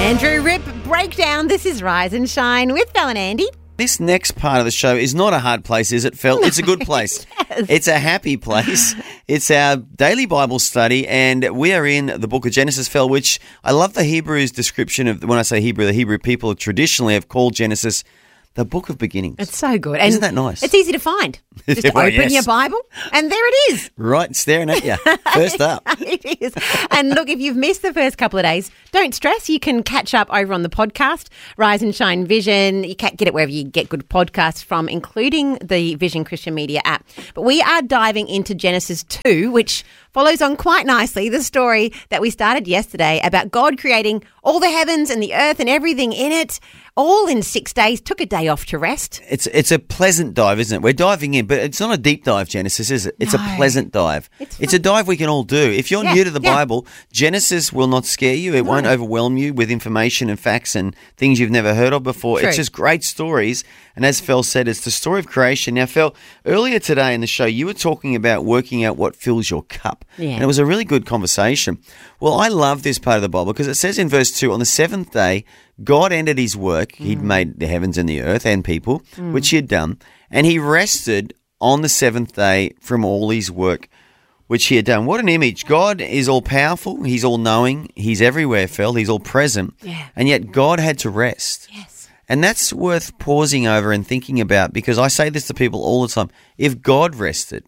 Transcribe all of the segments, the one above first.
Andrew Rip Breakdown. This is Rise and Shine with Phil and Andy. This next part of the show is not a hard place, is it, Phil? It's a good place. Yes. It's a happy place. It's our daily Bible study, and we are in the book of Genesis, Phil, which I love the Hebrew's description of, when I say Hebrew, the Hebrew people traditionally have called Genesis the book of beginnings. It's so good. And isn't that nice? It's easy to find. Just Well, open yes. your Bible and there it is. Right, staring at you. First up. It is. And look, if you've missed the first couple of days, don't stress. You can catch up over on the podcast, Rise and Shine Vision. You can get it wherever you get good podcasts from, including the Vision Christian Media app. But we are diving into Genesis 2, which follows on quite nicely the story that we started yesterday about God creating all the heavens and the earth and everything in it, all in 6 days, took a day off to rest. It's a pleasant dive, isn't it? We're diving in, but it's not a deep dive, Genesis, is it? It's No. a pleasant dive. It's a dive we can all do. If you're Yeah, new to the yeah. Bible, Genesis will not scare you. It won't overwhelm you with information and facts and things you've never heard of before. True. It's just great stories. And as Phil said, it's the story of creation. Now, Phil, earlier today in the show, you were talking about working out what fills your cup. Yeah. And it was a really good conversation. Well, I love this part of the Bible because it says in verse 2, on the seventh day, God ended his work. He'd made the heavens and the earth and people, which he had done. And he rested on the seventh day from all his work, which he had done. What an image. God is all-powerful. He's all-knowing. He's everywhere, Phil. He's all-present. Yeah. And yet God had to rest. Yes. And that's worth pausing over and thinking about, because I say this to people all the time. If God rested,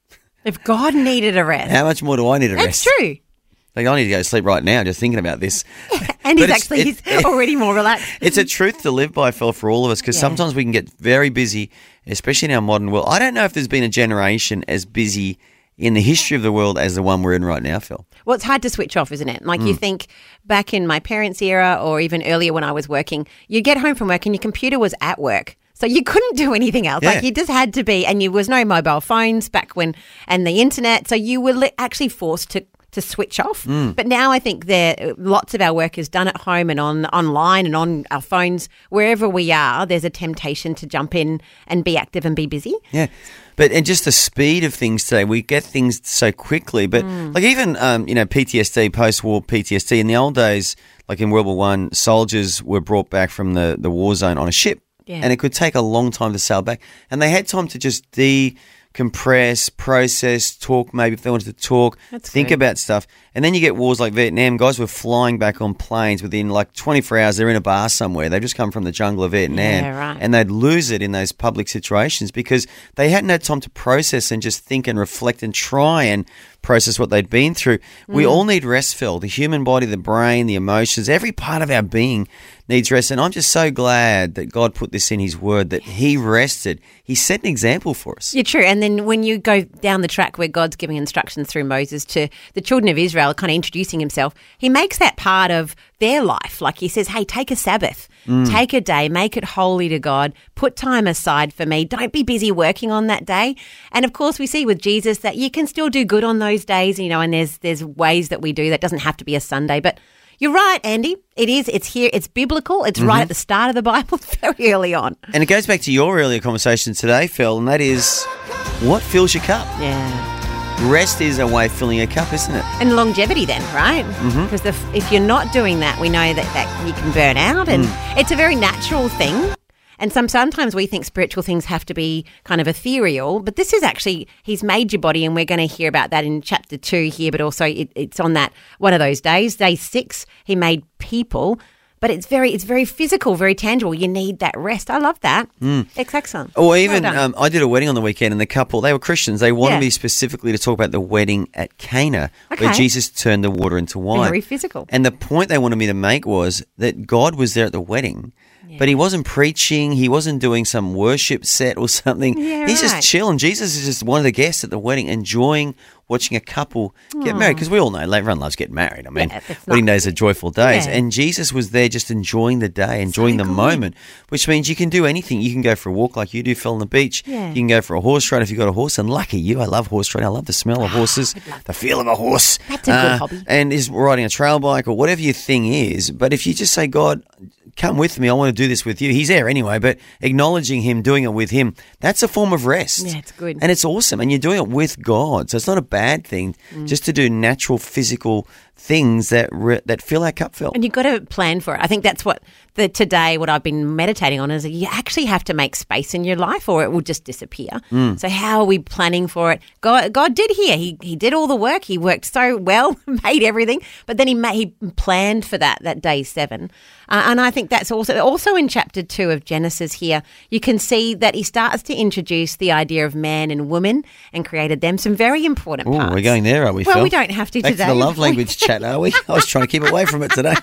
If God needed a rest. how much more do I need to That's rest? true. Like, I need to go to sleep right now just thinking about this. And But he's already more relaxed. It's a truth to live by, Phil, for all of us, because Yeah. sometimes we can get very busy, especially in our modern world. I don't know if there's been a generation as busy in the history of the world as the one we're in right now, Phil. Well, it's hard to switch off, isn't it? Like you think back in my parents' era or even earlier when I was working, you get home from work and your computer was at work. So you couldn't do anything else. Yeah. Like you just had to be, and there was no mobile phones back when, and the internet. So you were actually forced to switch off. But now I think lots of our work is done at home and online and on our phones. Wherever we are, there's a temptation to jump in and be active and be busy. Yeah. And just the speed of things today, we get things so quickly. But like even, PTSD, post-war PTSD, in the old days, like in World War One, soldiers were brought back from the war zone on a ship. Yeah. And it could take a long time to sail back. And they had time to just decompress, process, talk, maybe if they wanted to talk, That's think good. about stuff. And then you get wars like Vietnam. Guys were flying back on planes within like 24 hours. They're in a bar somewhere. They've just come from the jungle of Vietnam. Yeah, right. And they'd lose it in those public situations because they hadn't had time to process and just think and reflect and try and process what they'd been through. We all need rest, Phil. The human body, the brain, the emotions, every part of our being needs rest. And I'm just so glad that God put this in his word, that he rested. He set an example for us. Yeah, true. And then when you go down the track where God's giving instructions through Moses to the children of Israel, kind of introducing himself, he makes that part of their life. Like he says, hey, take a Sabbath, take a day, make it holy to God, put time aside for me. Don't be busy working on that day. And of course, we see with Jesus that you can still do good on those days, and there's ways that we do that. Doesn't have to be a Sunday, but you're right, Andy. It's here, it's biblical, it's right at the start of the Bible, it's very early on. And it goes back to your earlier conversation today, Phil, and that is what fills your cup? Yeah. Rest is a way of filling a cup, isn't it? And longevity then, right? Because if you're not doing that, we know that you can burn out, and it's a very natural thing. And sometimes we think spiritual things have to be kind of ethereal, but this is actually, he's made your body, and we're going to hear about that in chapter 2 here, but also it's on that one of those days, day 6, he made people. But it's very physical, very tangible. You need that rest. I love that. It's excellent. Or even, Well done. I did a wedding on the weekend, and the couple, they were Christians. They wanted Yeah. me specifically to talk about the wedding at Cana, where Okay. Jesus turned the water into wine. Very physical. And the point they wanted me to make was that God was there at the wedding, but he wasn't preaching. He wasn't doing some worship set or something. Yeah, He's right. just chilling. Jesus is just one of the guests at the wedding, enjoying watching a couple get married. Because we all know everyone loves getting married. I mean, Yeah, it's wedding not- days are joyful days. Yeah. And Jesus was there just enjoying the day, enjoying the good. moment, which means you can do anything. You can go for a walk like you do, Phil, on the beach. Yeah. You can go for a horse ride if you've got a horse. And lucky you, I love horse riding. I love the smell of horses, the feel of a horse. That's a good hobby. And is riding a trail bike or whatever your thing is. But if you just say, God, come with me, I want to do this with you. He's there anyway, but acknowledging him, doing it with him, that's a form of rest. Yeah, it's good. And it's awesome. And you're doing it with God. So it's not a bad thing just to do natural physical things that fill our cup full. And you've got to plan for it. I think that's what I've been meditating on is that you actually have to make space in your life or it will just disappear. So how are we planning for it? God did here. He did all the work. He worked so well, made everything, but then he planned for that day 7. And I think that's also in chapter 2 of Genesis here, you can see that he starts to introduce the idea of man and woman and created them some very important parts. We're going there, are we, Phil? Well, we don't have to Back today. to the love language chat, are we? I was trying to keep away from it today.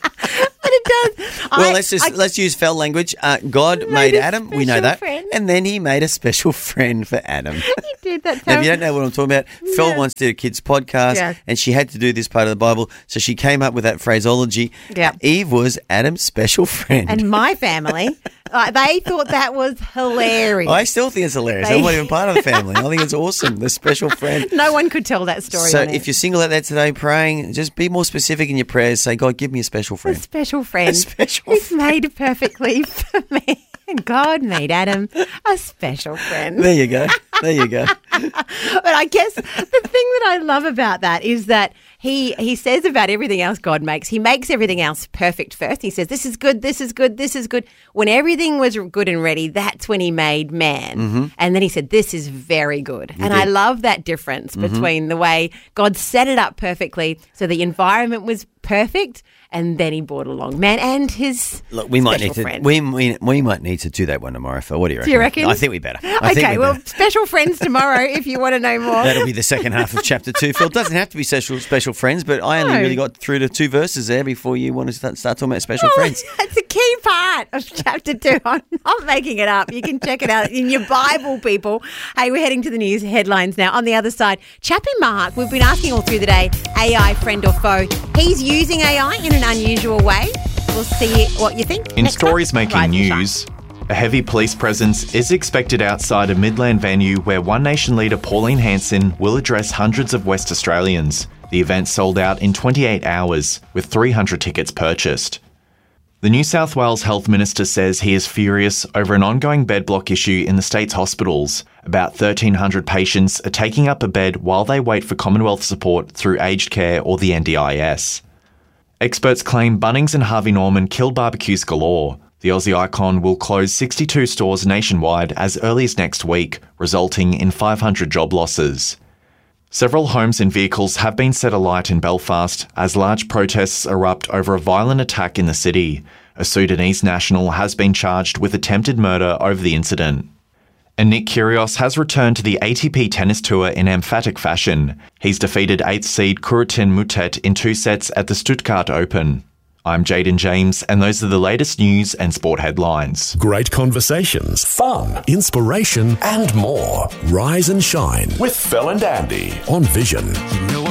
But it does. Well, let's use fell language. God made Adam. We know that. Friend. And then he made a special friend for Adam. He did that. Now, if you don't know what I'm talking about, Phil once did a kids' podcast and she had to do this part of the Bible. So she came up with that phraseology. Yeah. Eve was Adam's special friend. And my family, they thought that was hilarious. I still think it's hilarious. I'm not even part of the family. I think it's awesome. The special friend. No one could tell that story. So on if you're single out there today praying, just be more specific in your prayers. Say, God, give me a special friend. A special friend. A special He's friend. made perfectly for me. And God made Adam a special friend. There you go. There you go. But I guess the thing that I love about that is that he says about everything else God makes, he makes everything else perfect first. He says, this is good, this is good, this is good. When everything was good and ready, that's when he made man. Mm-hmm. And then he said, this is very good. And I love that difference between the way God set it up perfectly so the environment was perfect and then he brought along man and his we might special need to friend. we might need to do that one tomorrow, Phil. What do you reckon? Do you reckon? I think we better. Special friends tomorrow if you want to know more. That'll be the second half of chapter 2. Phil, it doesn't have to be special friends, but I only really got through to 2 verses there before you want to start talking about special friends. That's a key part of chapter 2. I'm not making it up. You can check it out in your Bible, people. Hey, we're heading to the news headlines now. On the other side, Chappie Mark, we've been asking all through the day, AI friend or foe. He's using AI in an unusual way. We'll see what you think. In Next stories up, making Rise and Shine. news, a heavy police presence is expected outside a Midland venue where One Nation leader Pauline Hanson will address hundreds of West Australians. The event sold out in 28 hours, with 300 tickets purchased. The New South Wales Health Minister says he is furious over an ongoing bed block issue in the state's hospitals. About 1,300 patients are taking up a bed while they wait for Commonwealth support through aged care or the NDIS. Experts claim Bunnings and Harvey Norman killed barbecues galore. The Aussie icon will close 62 stores nationwide as early as next week, resulting in 500 job losses. Several homes and vehicles have been set alight in Belfast as large protests erupt over a violent attack in the city. A Sudanese national has been charged with attempted murder over the incident. And Nick Kyrgios has returned to the ATP tennis tour in emphatic fashion. He's defeated 8th seed Kurutin Mutet in 2 sets at the Stuttgart Open. I'm Jaden James, and those are the latest news and sport headlines. Great conversations, fun, inspiration, and more. Rise and shine with Phil and Andy on Vision.